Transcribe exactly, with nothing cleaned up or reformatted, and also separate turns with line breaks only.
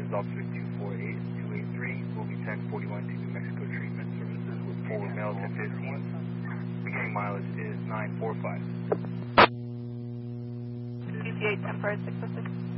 is Officer two four eight two eight three, will be ten forty-one to New Mexico Treatment Services with forward mail ten fifteen. Beginning mileage is nine four five.
C T eight ten for six oh six.